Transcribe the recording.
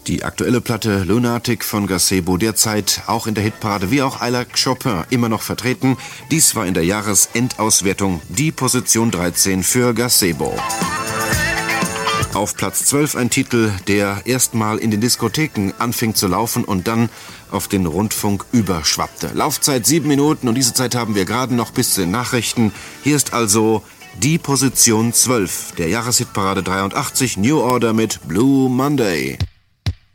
Die aktuelle Platte Lunatic von Gazebo, derzeit auch in der Hitparade wie auch I Like Chopin immer noch vertreten. Dies war in der Jahresendauswertung die Position 13 für Gazebo. Auf Platz 12 ein Titel, der erstmal in den Diskotheken anfing zu laufen und dann auf den Rundfunk überschwappte. Laufzeit 7 Minuten und diese Zeit haben wir gerade noch bis zu den Nachrichten. Hier ist also die Position 12 der Jahreshitparade 83, New Order mit Blue Monday.